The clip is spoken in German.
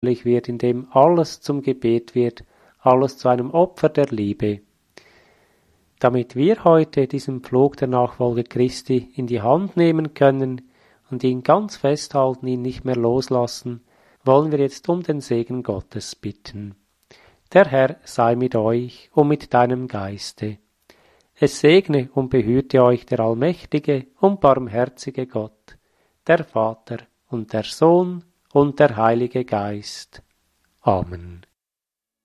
wird, in dem alles zum Gebet wird, alles zu einem Opfer der Liebe. Damit wir heute diesen Pflug der Nachfolge Christi in die Hand nehmen können und ihn ganz festhalten, ihn nicht mehr loslassen, wollen wir jetzt um den Segen Gottes bitten. Der Herr sei mit euch und mit deinem Geiste. Es segne und behüte euch der allmächtige und barmherzige Gott, der Vater und der Sohn und der Heilige Geist. Amen.